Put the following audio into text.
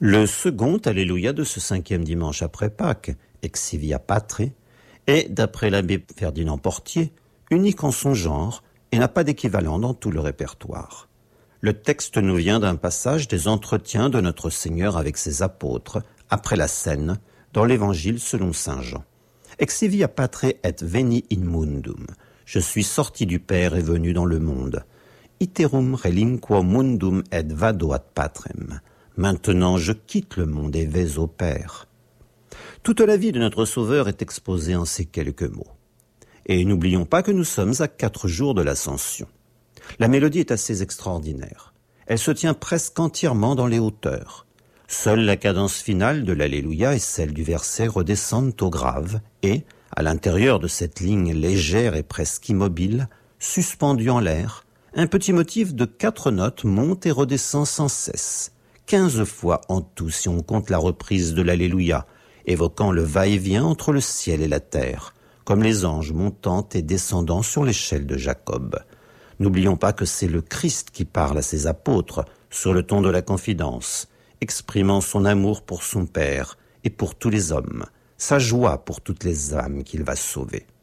Le second Alléluia de ce 5e dimanche après Pâques, Exivia Patre, est, d'après l'abbé Ferdinand Portier, unique en son genre et n'a pas d'équivalent dans tout le répertoire. Le texte nous vient d'un passage des entretiens de notre Seigneur avec ses apôtres, après la scène, dans l'Évangile selon saint Jean. Exivia Patre et veni in mundum. Je suis sorti du Père et venu dans le monde. Iterum relinquo mundum et vado ad patrem. Maintenant je quitte le monde et vais au Père. Toute la vie de notre Sauveur est exposée en ces quelques mots. Et n'oublions pas que nous sommes à 4 jours de l'Ascension. La mélodie est assez extraordinaire. Elle se tient presque entièrement dans les hauteurs. Seule la cadence finale de l'Alléluia et celle du verset redescendent au grave et, à l'intérieur de cette ligne légère et presque immobile, suspendue en l'air, un petit motif de 4 notes monte et redescend sans cesse, 15 fois en tout si on compte la reprise de l'Alléluia, évoquant le va-et-vient entre le ciel et la terre, comme les anges montant et descendant sur l'échelle de Jacob. N'oublions pas que c'est le Christ qui parle à ses apôtres sur le ton de la confidence, exprimant son amour pour son Père et pour tous les hommes, sa joie pour toutes les âmes qu'il va sauver.